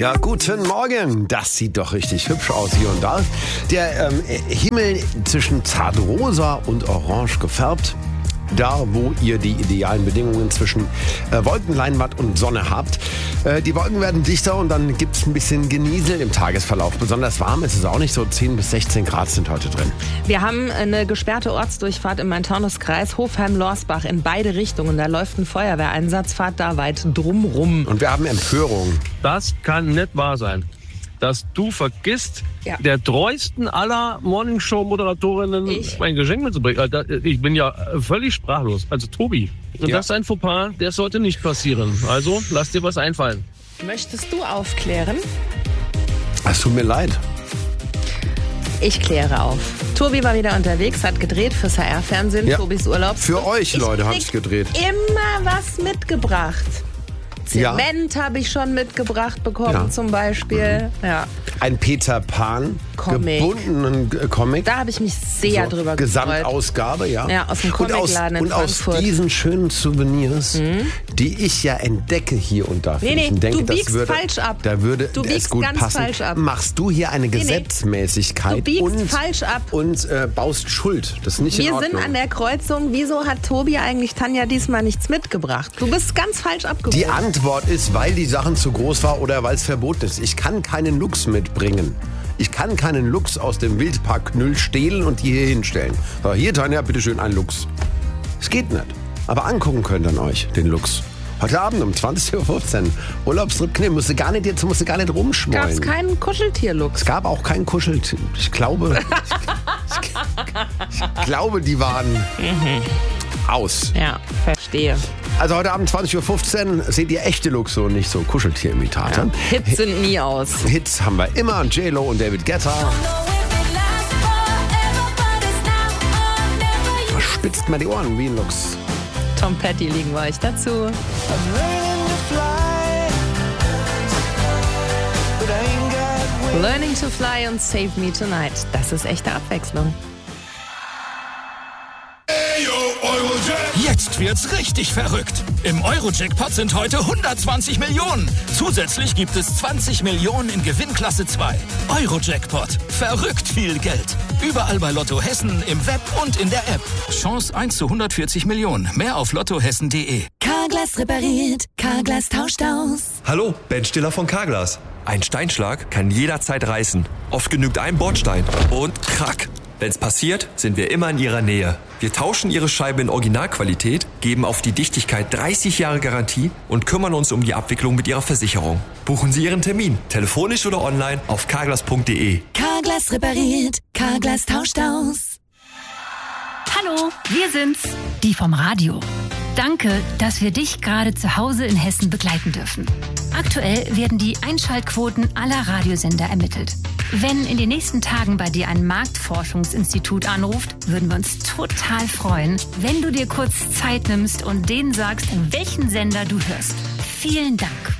Ja, guten Morgen. Das sieht doch richtig hübsch aus hier und da. Der Himmel zwischen zartrosa und orange gefärbt. Da, wo ihr die idealen Bedingungen zwischen Wolkenleinwand und Sonne habt. Die Wolken werden dichter und dann gibt es ein bisschen Genieseln im Tagesverlauf. Besonders warm ist es auch nicht, so 10 bis 16 Grad sind heute drin. Wir haben eine gesperrte Ortsdurchfahrt im Main-Taunus-Kreis, Hofheim-Lorsbach, in beide Richtungen. Da läuft ein Feuerwehreinsatz, fahrt da weit drumrum. Und wir haben Empörung. Das kann nicht wahr sein, dass du vergisst, der treuesten aller Morningshow-Moderatorinnen mein Geschenk mitzubringen. Ich bin ja völlig sprachlos. Also Tobi, und das ist ein Fauxpas, der sollte nicht passieren. Also lass dir was einfallen. Möchtest du aufklären? Es tut mir leid. Ich kläre auf. Tobi war wieder unterwegs, hat gedreht fürs HR-Fernsehen, Tobis Urlaub. Für euch, Leute, habe ich gedreht. Immer was mitgebracht. Zement habe ich schon mitgebracht bekommen, zum Beispiel. Ja. Ein Peter Pan gebundenen Comic. Da habe ich mich sehr drüber gefreut. Gesamtausgabe, ja. Ja, aus dem Comicladen in Frankfurt. Und aus diesen schönen Souvenirs, die ich ja entdecke hier und da. Nee, denke, du biegst falsch ab. Da würde du biegst es gut ganz passen. falsch ab. Machst du hier eine Gesetzmäßigkeit du biegst falsch ab. Und baust Schuld. Das ist nicht in Ordnung. Wir sind an der Kreuzung. Wieso hat Tobi eigentlich Tanja diesmal nichts mitgebracht? Du bist ganz falsch abgebogen. Die Antwort ist, weil die Sachen zu groß war oder weil es verboten ist. Ich kann keinen Lux mitbringen. Ich kann keinen Lux aus dem Wildpark Knüll stehlen und die hier hinstellen. So, hier, Tanja, bitteschön, ein Lux. Es geht nicht. Aber angucken könnt ihr euch den Lux. Heute Abend um 20.15 Uhr. Urlaubstrip Knimm. Musst du gar nicht rumschmollen. Gab es keinen Kuscheltier-Lux? Es gab auch keinen Kuscheltier. Ich glaube, die waren aus. Ja, verstehe. Also heute Abend 20.15 Uhr seht ihr echte Lux und nicht so Kuscheltier-Imitate. Ja, Hits sind nie aus. Hits haben wir immer. J-Lo und David Guetta. Spitzt mal die Ohren wie ein Lux. Tom Petty liegen wir euch dazu. Learning to Fly und Save Me Tonight. Das ist echte Abwechslung. Jetzt wird's richtig verrückt. Im Euro-Jackpot sind heute 120 Millionen. Zusätzlich gibt es 20 Millionen in Gewinnklasse 2. Euro-Jackpot. Verrückt viel Geld. Überall bei Lotto Hessen, im Web und in der App. Chance 1 zu 140 Millionen. Mehr auf lottohessen.de. Carglass repariert. Carglass tauscht aus. Hallo, Ben Stiller von Carglass. Ein Steinschlag kann jederzeit reißen. Oft genügt ein Bordstein und krack. Wenn's passiert, sind wir immer in Ihrer Nähe. Wir tauschen Ihre Scheibe in Originalqualität, geben auf die Dichtigkeit 30 Jahre Garantie und kümmern uns um die Abwicklung mit Ihrer Versicherung. Buchen Sie Ihren Termin, telefonisch oder online auf carglass.de. Carglass repariert. Carglass tauscht aus. Hallo, wir sind's, die vom Radio. Danke, dass wir dich gerade zu Hause in Hessen begleiten dürfen. Aktuell werden die Einschaltquoten aller Radiosender ermittelt. Wenn in den nächsten Tagen bei dir ein Marktforschungsinstitut anruft, würden wir uns total freuen, wenn du dir kurz Zeit nimmst und denen sagst, welchen Sender du hörst. Vielen Dank.